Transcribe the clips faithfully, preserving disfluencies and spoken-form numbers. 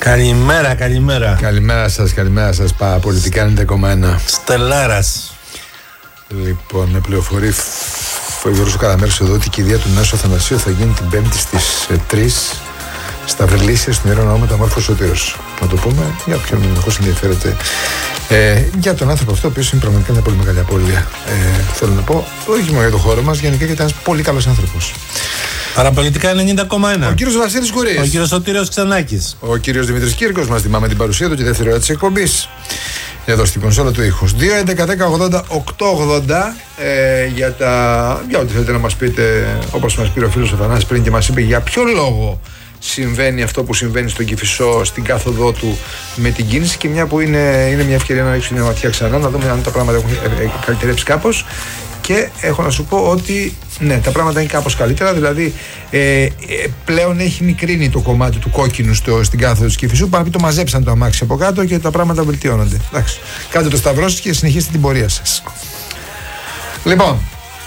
Καλημέρα, καλημέρα. Καλημέρα σας, καλημέρα σας. Παραπολιτικά ενενήντα κόμμα ένα. Στελάρας. Λοιπόν, με πληροφορεί ο Γιώργος Καραμέρος εδώ ότι η κηδεία του Νάσου Αθανασίου θα γίνει την Πέμπτη στις τρεις στα Βρυλίσια, στον Ιερό Ναό Μεταμόρφωσης Σωτήρος. Να το πούμε για όποιον ενδεχώς ενδιαφέρεται. Ε, για τον άνθρωπο αυτό, ο οποίος είναι πραγματικά μια πολύ μεγάλη απώλεια. Ε, θέλω να πω, όχι μόνο για τον χώρο μας, γενικά γιατί είναι ένας πολύ καλός άνθρωπος. Παραπολιτικά ενενήντα κόμμα ένα. Ο κύριος Βασίλης Κουρής. Ο κύριος Σωτήριος Ξανάκης. Ο κύριος Δημήτρης Κύρκος. Μας θυμάμαι την παρουσία του και δεύτερη ώρα της εκπομπής. Εδώ στην κονσόλα του ήχους. δύο έντεκα δέκα ογδόντα οκτώ ογδόντα ε, για, τα, για ό,τι θέλετε να μας πείτε, όπως μας πήρε ο φίλος ο Θανάσης πριν και μας είπε για ποιο λόγο συμβαίνει αυτό που συμβαίνει στον Κηφισό, στην κάθοδό του με την κίνηση, και μια που είναι, είναι μια ευκαιρία να ρίξουμε μια ματιά ξανά, να δούμε αν τα πράγματα έχουν καλυτερέψει κάπως. Και έχω να σου πω ότι ναι, τα πράγματα είναι κάπως καλύτερα. Δηλαδή ε, ε, πλέον έχει μικρύνει το κομμάτι του κόκκινου στο, στην κάθοδο του Κηφισού. Πάνω το μαζέψαν το αμάξι από κάτω και τα πράγματα βελτιώνονται. Εντάξει. Κάντε το σταυρό σας και συνεχίστε την πορεία σας. Λοιπόν,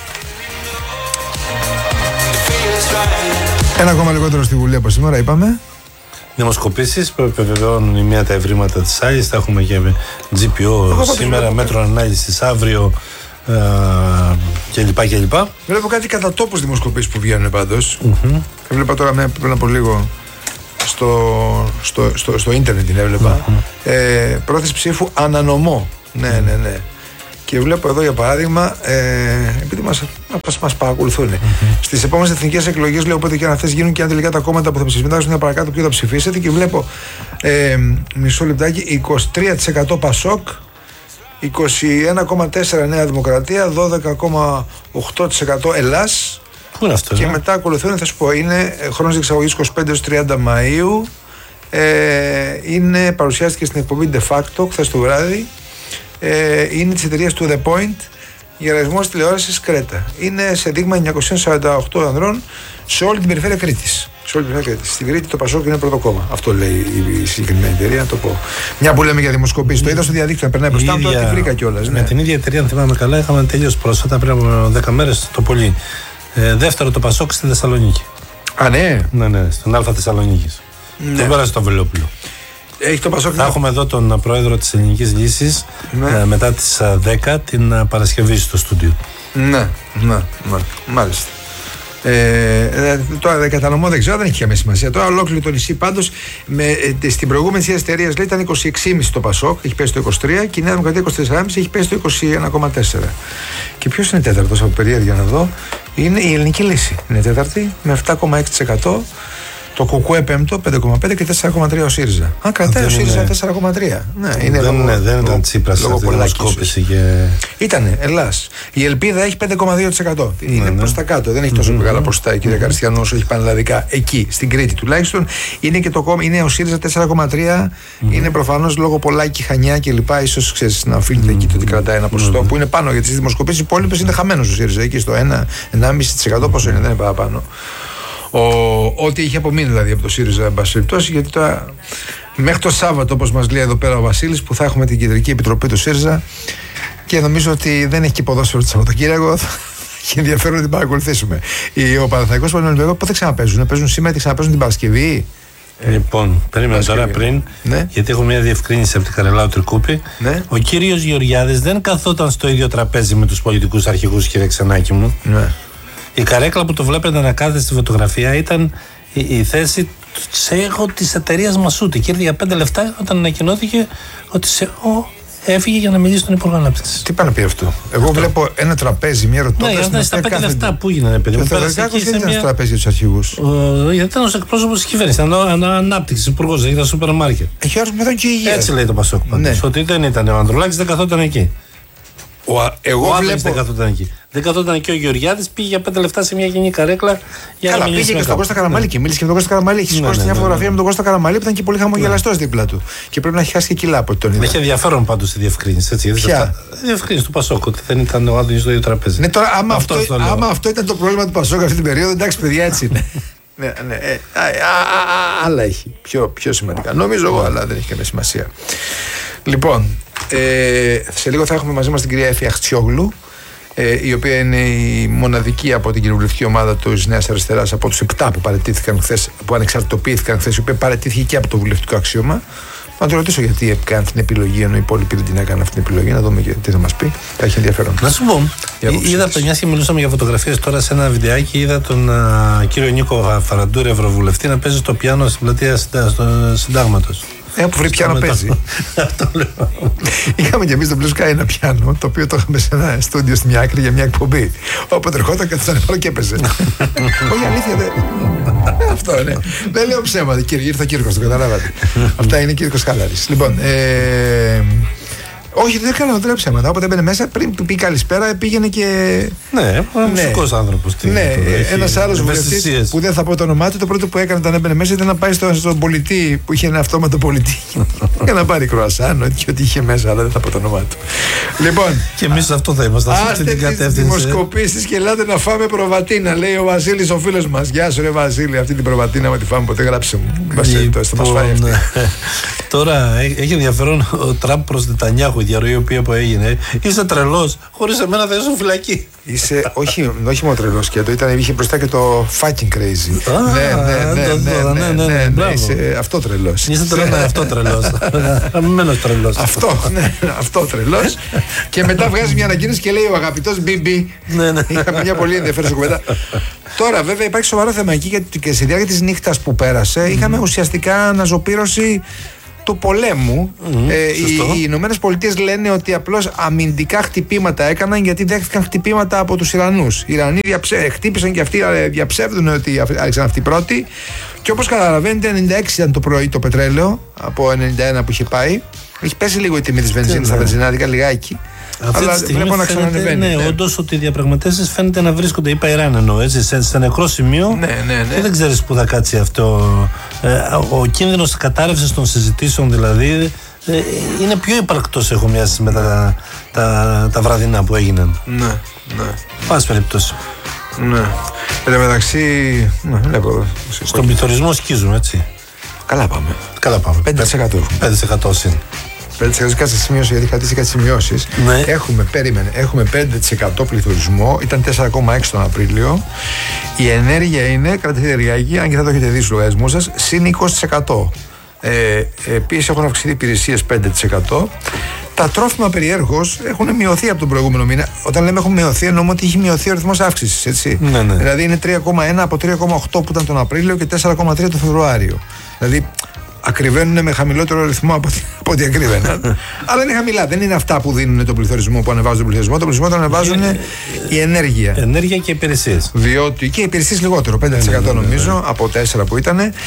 ένα ακόμα λιγότερο στη Βουλή από σήμερα, είπαμε. Δημοσκοπήσεις που επιβεβαιώνουν η μία τα ευρήματα της άλλης. Θα έχουμε και τζι πι ο σήμερα, μέτρο ανάλυσης αύριο uh, κλπ. κλπ. Βλέπω κάτι κατά τόπους δημοσκοπήσεις που βγαίνουν πάντως. Mm-hmm. Έβλεπα τώρα μια, πριν από λίγο στο, στο, στο, στο ίντερνετ την έβλεπα. Mm-hmm. Ε, πρόθεση ψήφου ανανομό. Ναι, ναι, ναι. Και βλέπω εδώ για παράδειγμα, ε, επειδή μας, μας, μας παρακολουθούν, mm-hmm. στις επόμενες εθνικές εκλογές, λέω, όποτε και αν αυτές γίνουν και αν τελικά τα κόμματα που θα ψηφίσουν είναι παρακάτω, ποιο θα ψηφίσετε, και βλέπω ε, μισό λεπτάκι, είκοσι τρία τοις εκατό Πασόκ, είκοσι ένα κόμμα τέσσερα τοις εκατό Νέα Δημοκρατία, δώδεκα κόμμα οκτώ τοις εκατό Ελλάς. Πού είναι αυτό? Και ναι, μετά ακολουθούν, θα σου πω, είναι χρόνος διεξαγωγής είκοσι πέντε έως τριάντα Μαΐου. Ε, είναι, παρουσιάστηκε στην εκπομπή De Facto χθες το βράδυ. Ε, είναι της εταιρείας του The Point, γερασμός τηλεόρασης Κρέτα. Είναι σε δείγμα εννιακόσια σαράντα οκτώ ανδρών σε όλη την περιφέρεια Κρήτης. Σε όλη την περιφέρεια Κρήτης. Στην Κρήτη το Πασόκ είναι πρώτο κόμμα. Αυτό λέει η συγκεκριμένη εταιρεία, να το πω. Μια που λέμε για δημοσκοπήσεις. Το είδα στο διαδίκτυο να περνάει μπροστά μου, τώρα τη βρήκα κιόλας. Με ναι. την ίδια εταιρεία, αν θυμάμαι καλά, είχαμε τελείως πρόσφατα, πριν από δέκα μέρες το πολύ. Ε, δεύτερο το Πασόκ στη Θεσσαλονίκη. Α, ναι. Ναι, ναι, στην Α Θεσσαλονίκης. Ναι. Τον πέρασε το Βελόπουλο. Έχει το Πασόκ. Θα έχουμε εδώ τον πρόεδρο της Ελληνικής Λύσης, ναι, ε, μετά τις δέκα την ε, Παρασκευή στο στούντιο. Ναι, ναι, ναι, μάλιστα. Ε, τώρα κατανομό δεν ξέρω, δεν έχει καμία σημασία. Τώρα ολόκληρο το νησί πάντως με, ε, στην προηγούμενη της εταιρείας λέει ήταν είκοσι έξι κόμμα πέντε το Πασόκ, έχει πέσει το είκοσι τρία, και η Νέα Δημοκρατία είκοσι τέσσερα κόμμα πέντε, έχει πέσει το είκοσι ένα κόμμα τέσσερα. Και ποιος είναι τέταρτος από περίεργα να δω? Είναι η Ελληνική Λύση. Είναι τέταρτη με επτά κόμμα έξι τοις εκατό. Το Κουκουέ πέμπτο πέντε κόμμα πέντε και τέσσερα κόμμα τρία ο ΣΥΡΙΖΑ. Αν κρατάει ο ΣΥΡΙΖΑ είναι τέσσερα κόμμα τρία. Ναι, είναι δεν, λόγω, είναι, δεν ήταν Τσίπρας στη δημοσκόπηση. Και... Ήτανε, Ελλάς. Η Ελπίδα έχει πέντε κόμμα δύο τοις εκατό. Ναι, είναι ναι. προς τα κάτω. Δεν έχει τόσο mm-hmm. μεγάλα ποσοστά η κυρία mm-hmm. Καριστιανού όσο έχει πανελλαδικά. Εκεί, στην Κρήτη τουλάχιστον. Είναι και το κόμμα, είναι ο ΣΥΡΙΖΑ τέσσερα κόμμα τρία. Mm-hmm. Είναι προφανώς λόγω Πολάκη, Χανιά κλπ. Ίσως ξέρεις να οφείλεται mm-hmm. εκεί το ότι κρατάει ένα ποσοστό mm-hmm. που είναι πάνω, γιατί στις δημοσκοπήσεις οι υπόλοιπες είναι χαμένος ο ΣΥΡΙΖΑ. Εκεί στο ένα με ένα κόμμα πέντε τοις εκατό πόσο είναι, δεν είναι παραπάνω. Ο, ό,τι είχε απομείνει δηλαδή από το ΣΥΡΙΖΑ, εν πάση περιπτώσει, γιατί τώρα μέχρι το Σάββατο, όπως μας λέει εδώ πέρα ο Βασίλης, που θα έχουμε την Κεντρική Επιτροπή του ΣΥΡΙΖΑ, και νομίζω ότι δεν έχει και ποδόσφαιρο το Σαββατοκύριακο, θα έχει ενδιαφέρον να την παρακολουθήσουμε. Ο Παναθηναϊκός Παναθηναϊκός πότε ξαναπέζουν? Παίζουν σήμερα και ξαναπέζουν την Παρασκευή. Λοιπόν, περίμενα τώρα πριν, ναι. γιατί έχω μια διευκρίνηση από την Καρελάου Τρικούπη. Ναι. Ο κύριος Γεωργιάδης δεν καθόταν στο ίδιο τραπέζι με τους πολιτικούς αρχηγούς, κύριε Ξανάκη μου. Ναι. Η καρέκλα που το βλέπετε να κάθεται στη φωτογραφία ήταν η, η θέση τσέχο της εταιρείας Μασούτη. Και ήρθε για πέντε λεπτά όταν ανακοινώθηκε ότι σε, ο, έφυγε για να μιλήσει στον Υπουργό Ανάπτυξης. Τι πάει να πει αυτό? Εγώ αυτό. Βλέπω ένα τραπέζι, μια ρωτώντας. Ναι, ήταν στα πέντε κάθε... λεπτά που γίνανε, παιδί μου. Θεωρητικά δεν ήταν μια... τραπέζι για τους αρχηγούς. Uh, γιατί ήταν ως εκπρόσωπος της κυβέρνησης, ήταν ανάπτυξης, υπουργός, δεν ήταν σούπερ μάρκετ. Έχει όρους με τον και υγεία. Έτσι λέει το Πασόκ. Ναι. Ότι δεν ήταν ο Ανδρουλάκης, δεν καθόταν εκεί. Ο, εγώ ο βλέπω... δεν καθόταν εκεί. Δεν καθόταν εκεί ο Γεωργιάδης, πήγε για πέντε λεπτά σε μια κοινή καρέκλα για Καλά, να μιλήσει. Πήγε και στον Κώστα Καραμαλή και μίλησε και με τον Κώστα Καραμαλή. Έχει σηκώσει μια φωτογραφία με τον Κώστα Καραμαλή που ήταν και πολύ χαμογελαστός δίπλα του. Και πρέπει να έχει χάσει και κιλά από τον ίδιο. Έχει ενδιαφέρον πάντως η διευκρίνηση. Ποια? Η διευκρίνηση του Πασόκ, ότι δεν ήταν ο Άδωνης στο ίδιο τραπέζι. Ναι, τώρα άμα αυτό, αυτό, άμα αυτό ήταν το πρόβλημα του Πασόκ αυτή την περίοδο, εντάξει παιδιά, έτσι είναι. Ναι, ναι, ε, α, α, α, άλλα έχει. Πιο, πιο σημαντικά. Νομίζω εγώ, αλλά δεν έχει καμία σημασία. Λοιπόν, ε, σε λίγο θα έχουμε μαζί μας την κυρία Εφη Αχτσιόγλου, ε, η οποία είναι η μοναδική από την κοινοβουλευτική ομάδα της Νέας Αριστεράς, από τους επτά που παραιτήθηκαν χθες, που ανεξαρτητοποιήθηκαν χθες, η οποία παραιτήθηκε και από το βουλευτικό αξίωμα. Να το ρωτήσω γιατί έκανε την επιλογή, ενώ οι υπόλοιποι δεν την έκαναν αυτή την επιλογή, να δούμε και τι θα μας πει. Θα έχει ενδιαφέρον. Να σου πω, είδα το μια και μιλούσαμε για φωτογραφίες τώρα σε ένα βιντεάκι, είδα τον α, κύριο Νίκο Φαραντούρη, ευρωβουλευτή, να παίζει στο πιάνο στην πλατεία Συντάγματος. Ε, που βρει πιάνο παίζει. Αυτό λέω. Είχαμε κι εμείς στο Blue Sky ένα πιάνο, το οποίο το είχαμε σε ένα στούντιο στην μια άκρη για μια εκπομπή. Όποτε ερχόταν, καθόταν πάνω και έπαιζε. Όχι, αλήθεια δεν. Αυτό είναι. Δεν λέω ψέματα, κύριε. Ήρθε ο Κύρκος, το καταλάβατε. Αυτά είναι Κύρκος Χάλαρης. Λοιπόν, όχι, δεν έκανα δεν ψέματα. Όποτε έμπαινε μέσα, πριν του πει καλησπέρα, πήγαινε και. Ναι, μουσικός άνθρωπος. Ναι, ένας άλλος βουλευτής που δεν θα πω το όνομά του, το πρώτο που έκανε όταν έμπαινε μέσα ήταν να πάει στον στο πολιτή που είχε ένα αυτόματο πολιτή για να πάρει κροασάν και ό,τι είχε μέσα, αλλά δεν θα πω το όνομά του. Λοιπόν. Και εμείς αυτό θα είμαστε. Άστε τις δημοσκοπήσεις και ελάτε να φάμε προβατίνα, λέει ο Βασίλης ο φίλος μας. Γεια σου, ρε Βασίλη, αυτή την προβατίνα με τη φάμε ποτέ, γράψε μου. Τώρα έχει ενδιαφέρον ο Τραμπ προς Νετανιάχου, η διαρροή που έγινε. Είσαι τρελός, χωρίς εμένα θα ήσουν φυλακή. Είσαι, όχι, όχι μόνο τρελός και το ήταν, είχε μπροστά και το fucking crazy. Ναι, ναι, ναι, ναι, ναι, είσαι αυτό τρελός. Είσαι τρελός, αυτό τρελός. Αμημένος τρελός. Αυτό, ναι, αυτό τρελός. Και μετά βγάζει μια ανακοίνωση και λέει ο αγαπητός Μπίμπι. Είχαμε μια πολύ ενδιαφέρουσα κουβέντα. Τώρα βέβαια υπάρχει σοβαρό θέμα εκεί, γιατί και στη διάρκεια της νύχτας που πέρασε είχαμε ουσιαστικά αναζωπήρωση του πολέμου. Mm-hmm, ε, οι, οι Ηνωμένες Πολιτείες λένε ότι απλώς αμυντικά χτυπήματα έκαναν γιατί δέχτηκαν χτυπήματα από τους Ιρανούς. Οι Ιρανοί διαψε, χτύπησαν και αυτοί διαψεύδουν ότι άρχισαν αυτοί πρώτοι. Και όπως καταλαβαίνετε, ενενήντα έξι ήταν το πρωί το πετρέλαιο από ενενήντα ένα που είχε πάει. Έχει πέσει λίγο η τιμή της βενζίνης στα βενζινάδικα, λιγάκι. Αυτή αλλά βλέπω να ξανανεβαίνει. Ναι, ναι. Όντως ότι οι διαπραγματεύσεις φαίνεται να βρίσκονται, είπα Ιράν εννοώ, έτσι, σε, σε νεκρό σημείο. Ναι, ναι, ναι. Και δεν ξέρεις πού θα κάτσει αυτό. Ε, ο κίνδυνος κατάρρευσης των συζητήσεων δηλαδή ε, είναι πιο υπαρκτός, έχω μοιάσει με τα, τα, τα βραδινά που έγιναν. Ναι, ναι. Πάση περιπτώσει. Ναι. Εν τω μεταξύ. Ναι, βλέπω. Στον πληθωρισμό σκίζουμε, έτσι. Καλά πάμε. Καλά πάμε. πέντε τοις εκατό. πέντε τοις εκατό συν. πέντε τοις εκατό κάτσε σημείωση, γιατί είχα κάτι σημειώσεις. Ναι. Έχουμε, περίμενε, έχουμε πέντε τοις εκατό πληθωρισμό, ήταν τέσσερα κόμμα έξι τον Απρίλιο. Η ενέργεια είναι, κρατηθείτε λιγάκι, αν και θα το έχετε δει στους λογαριασμούς σας, συν είκοσι τοις εκατό. Ε, επίσης έχουν αυξηθεί υπηρεσίες πέντε τοις εκατό. Τα τρόφιμα περιέργως έχουν μειωθεί από τον προηγούμενο μήνα. Όταν λέμε έχουν μειωθεί, εννοούμε ότι έχει μειωθεί ο ρυθμός αύξησης. Έτσι. Ναι, ναι. Δηλαδή είναι τρία κόμμα ένα από τρία κόμμα οκτώ που ήταν τον Απρίλιο και τέσσερα κόμμα τρία τον Φεβρουάριο. Δηλαδή ακριβένουν με χαμηλότερο ρυθμό από, από ό,τι ακρίβαιναν. Αλλά είναι χαμηλά. Δεν είναι αυτά που δίνουν τον πληθωρισμό, που ανεβάζουν τον πληθωρισμό. Τον πληθωρισμό τον ανεβάζουν ε, η ενέργεια. Ενέργεια και υπηρεσίες. Διότι και οι υπηρεσίες λιγότερο, πέντε τοις εκατό νομίζω, ναι. από τέσσερα που ήταν. Ε,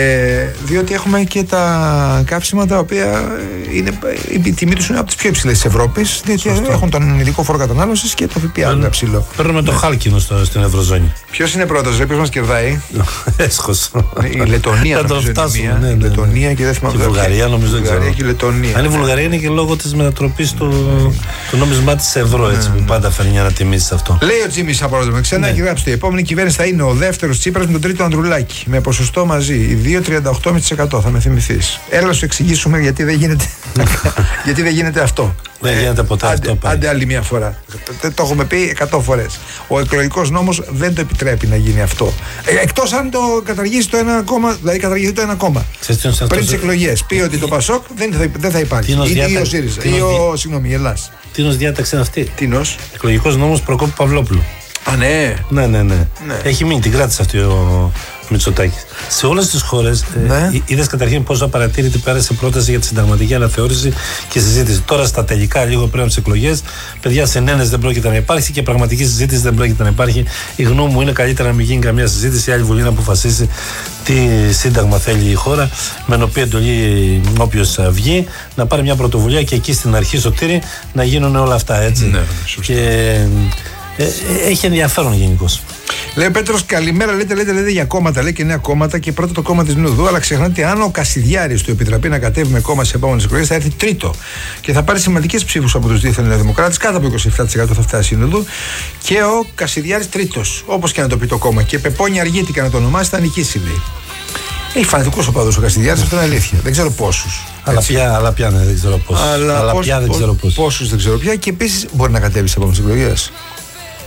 διότι έχουμε και τα καύσιμα τα οποία είναι, η τιμή τους είναι από τις πιο υψηλές της Ευρώπης. Διότι Σωστό. έχουν τον ειδικό φόρο κατανάλωσης και το ΦΠΑ είναι ψηλό. Παίρνουμε ναι. το χάλκινο στο, στην Ευρωζώνη. Ποιος είναι πρώτος, ποιος μας κερδάει? Έσχος. Η Λετωνία. Θα το φτάσουμε. Ναι, ναι. Λετωνία και δεν θυμάμαι. Η Βουλγαρία νομίζω δεν ξέρω. Και η Λετωνία. Αν η Βουλγαρία είναι και λόγω της μετατροπής του, του νόμισμά της ευρώ, έτσι, που πάντα φέρνει μια ανατιμήσει σε αυτό. Λέει ο Τζίμις από το ξένα και γράψτε: η επόμενη κυβέρνηση θα είναι ο δεύτερος Τσίπρας με τον τρίτο Ανδρουλάκη. Με ποσοστό μαζί. Οι δύο τριάντα οκτώ κόμμα πέντε τοις εκατό θα με θυμηθείς. Έλα να σου εξηγήσουμε γιατί δεν γίνεται, γιατί δεν γίνεται αυτό. Δεν γίνεται ποτέ άντε, αυτό. Άντε άλλη μια φορά. Το έχουμε πει εκατό φορές. Ο εκλογικός νόμος δεν το επιτρέπει να γίνει αυτό. Ε, εκτός αν το καταργήσει το ένα κόμμα, δηλαδή καταργηθεί το ένα κόμμα. Πριν τις εκλογές πει ότι το Πασόκ δεν θα, δεν θα υπάρχει. Ή διάτα... ο ΣΥΡΙΖΑ. Ή ο, συγγνώμη, η Ελλάς. Τίνος διάταξη είναι αυτή. Τίνος. Εκλογικός νόμος Προκόπη Παυλόπουλου. Α, ναι. Ναι, ναι, ναι. ναι. Έχει μείνει, την κράτησε αυτή ο Μητσοτάκης. Σε όλες τις χώρες, ναι. ε, είδες καταρχήν πόσο απαρατήρητη πέρασε πρόταση για τη συνταγματική αναθεώρηση και συζήτηση. Τώρα στα τελικά, λίγο πριν από τις εκλογές, παιδιά, συνένεση δεν πρόκειται να υπάρχει και πραγματική συζήτηση δεν πρόκειται να υπάρχει. Η γνώμη μου είναι καλύτερα να μην γίνει καμία συζήτηση. Η άλλη Βουλή να αποφασίσει τι σύνταγμα θέλει η χώρα, με την οποία εντολή όποιος βγει, να πάρει μια πρωτοβουλία και εκεί στην αρχή, Σωτήρη, να γίνουν όλα αυτά έτσι. Ναι, και ε, ε, έχει ενδιαφέρον γενικώς. Λέει ο Πέτρος, καλημέρα. Λέτε, λέτε, λέτε για κόμματα, λέει και νέα κόμματα και πρώτο το κόμμα της Νουδού. Αλλά ξεχνάτε, αν ο Κασιδιάρης του επιτραπεί να κατέβει με κόμμα σε επόμενες εκλογές, θα έρθει τρίτο και θα πάρει σημαντικές ψήφους από τους δίθεν νεοδημοκράτες. Κάτω από είκοσι επτά τοις εκατό θα φτάσει η Νουδού. Και ο Κασιδιάρης τρίτος, όπως και να το πει το κόμμα. Και Πεπόνια Αργίτικα να το ονομάσει, θα νικήσει, λέει. Έχει φανατικούς οπαδούς ο Κασιδιάρης, αυτό είναι αλήθεια. Δεν ξέρω πόσους. Αλλά πια, αλλά πια ναι, δεν ξέρω πόσους. Αλλά, αλλά πώς, πια δεν ξέρω πόσους. Πόσους δεν ξέρω πια. Και επίσης μπορεί να κατέβει σε επόμενες εκλογές.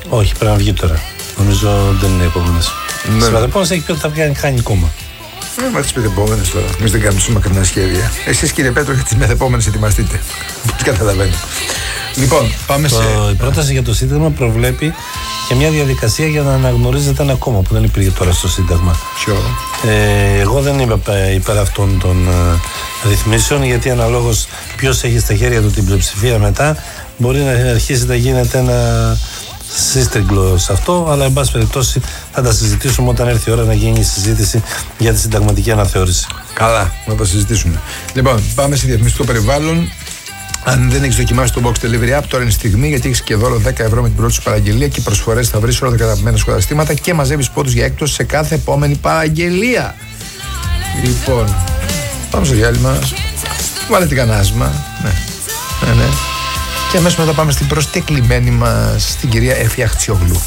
Όχι, πρέπει να βγει τώρα. Νομίζω δεν είναι επόμενες. Ναι. Στις μεθεπόμενες έχει πει ότι θα βγει χάνει κόμμα. Ε, μα τις μεθεπόμενες τώρα. Εμείς δεν κάνουμε τόσο μακρινά σχέδια. Εσείς, κύριε Πέτρο, για τις μεθεπόμενες ετοιμαστείτε. Πώς καταλαβαίνω. Λοιπόν, πάμε το, σε. Η πρόταση για το Σύνταγμα προβλέπει και μια διαδικασία για να αναγνωρίζεται ένα κόμμα που δεν υπήρχε τώρα στο Σύνταγμα. Ποιο? Ε, εγώ δεν είμαι υπέρ αυτών των ε, ρυθμίσεων, γιατί αναλόγως ποιος έχει στα χέρια του την πλειοψηφία μετά μπορεί να αρχίσει να γίνεται ένα σύστριγγλο σε αυτό, αλλά εν πάση περιπτώσει θα τα συζητήσουμε όταν έρθει η ώρα να γίνει η συζήτηση για τη συνταγματική αναθεώρηση. Καλά, να τα συζητήσουμε. Λοιπόν, πάμε σε διαφημιστικό περιβάλλον. Αν δεν έχεις δοκιμάσει το Box Delivery App, τώρα είναι η στιγμή, γιατί έχεις και δώρο δέκα ευρώ με την πρώτη σου παραγγελία και προσφορές θα βρεις όλα τα καταπημένα σου καταστήματα και μαζεύεις πόντους για έκπτωση σε κάθε επόμενη παραγγελία. Λοιπόν, πάμε στο διάλειμμα. Βάλε την κανάσμα. Ναι, ναι, ναι. Και αμέσως μετά πάμε στην προσκεκλημένη μας, την κυρία Εφη Αχτσιόγλου.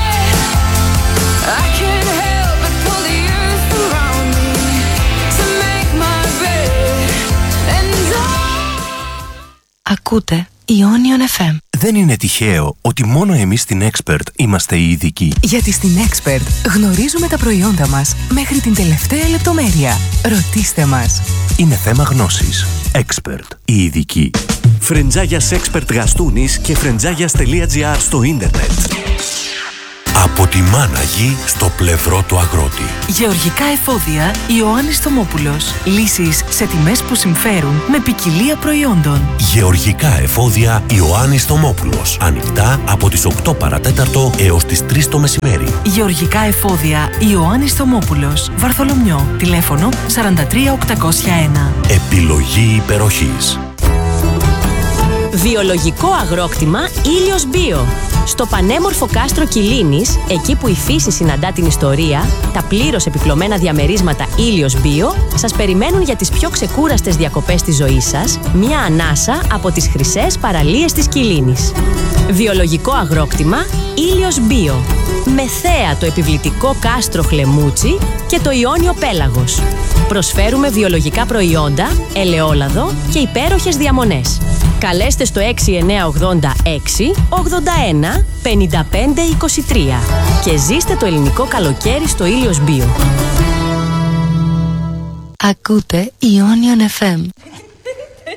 Ακούτε Ionion εφ εμ. Δεν είναι τυχαίο ότι μόνο εμείς στην Expert είμαστε οι ειδικοί. Γιατί στην Expert γνωρίζουμε τα προϊόντα μας μέχρι την τελευταία λεπτομέρεια. Ρωτήστε μας. Είναι θέμα γνώσης. Expert, οι ειδικοί. Φρεντζάγιας Expert Γαστούνης και φρεντζάγιας τελεία τζι άρ στο ίντερνετ. Από τη Μάναγη στο πλευρό του αγρότη. Γεωργικά εφόδια Ιωάννης Θωμόπουλος. Λύσεις σε τιμές που συμφέρουν με ποικιλία προϊόντων. Γεωργικά εφόδια Ιωάννης Θωμόπουλος. Ανοιχτά από τις οκτώ παρατέταρτο έως τις τρεις το μεσημέρι. Γεωργικά εφόδια Ιωάννης Θωμόπουλος. Βαρθολομιό. Τηλέφωνο σαράντα τρία οκτακόσια ένα. Επιλογή υπεροχής. Βιολογικό αγρόκτημα Ήλιος Bio. Στο πανέμορφο κάστρο Κιλίνης, εκεί που η φύση συναντά την ιστορία, τα πλήρως επιπλωμένα διαμερίσματα Ήλιος Bio σας περιμένουν για τις πιο ξεκούραστες διακοπές της ζωής σας, μια ανάσα από τις χρυσές παραλίες της Κιλίνης. Βιολογικό αγρόκτημα Ήλιος Bio. Με θέα το επιβλητικό κάστρο Χλεμούτσι και το Ιόνιο Πέλαγος. Προσφέρουμε βιολογικά προϊόντα, ελαιόλαδο και υπέροχες διαμονές. Καλέστε στο έξι εννιά ογδόντα έξι ογδόντα ένα πενήντα πέντε είκοσι τρία και ζήστε το ελληνικό καλοκαίρι στο Ήλιος Bio. Ακούτε Ionion εφ εμ.